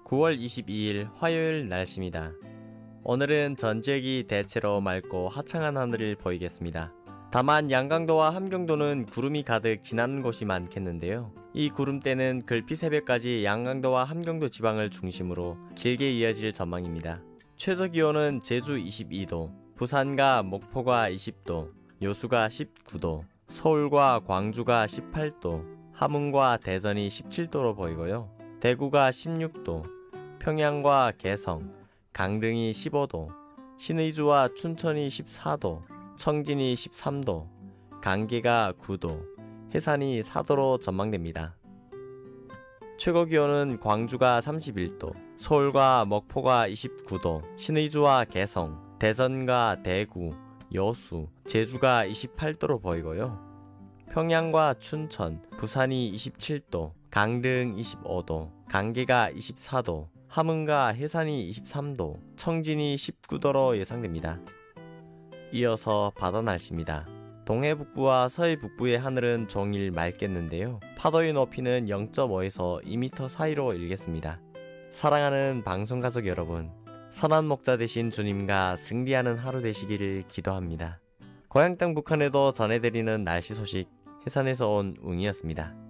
9월 22일 화요일 날씨입니다. 오늘은 전 지역이 대체로 맑고 화창한 하늘을 보이겠습니다. 다만 양강도와 함경도는 구름이 가득 지나는 곳이 많겠는데요. 이 구름대는 글피 새벽까지 양강도와 함경도 지방을 중심으로 길게 이어질 전망입니다. 최저기온은 제주 22도, 부산과 목포가 20도, 여수가 19도, 서울과 광주가 18도, 함흥과 대전이 17도로 보이고요. 대구가 16도, 평양과 개성, 강릉이 15도, 신의주와 춘천이 14도, 청진이 13도, 강계가 9도, 해산이 4도로 전망됩니다. 최고기온은 광주가 31도, 서울과 목포가 29도, 신의주와 개성, 대전과 대구, 여수, 제주가 28도로 보이고요. 평양과 춘천, 부산이 27도, 강릉 25도, 강계가 24도, 함흥과 해산이 23도, 청진이 19도로 예상됩니다. 이어서 바다 날씨입니다. 동해 북부와 서해 북부의 하늘은 종일 맑겠는데요. 파도의 높이는 0.5에서 2m 사이로 일겠습니다. 사랑하는 방송가족 여러분, 선한 목자 되신 주님과 승리하는 하루 되시기를 기도합니다. 고향 땅 북한에도 전해드리는 날씨 소식, 해산에서 온 웅이었습니다.